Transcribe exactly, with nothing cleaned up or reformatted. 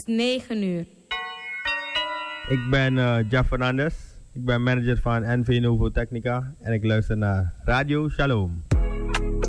negen uur. Ik ben uh, Jeff Fernandez. Ik ben manager van N V Novo Technica en ik luister naar Radio Shalom.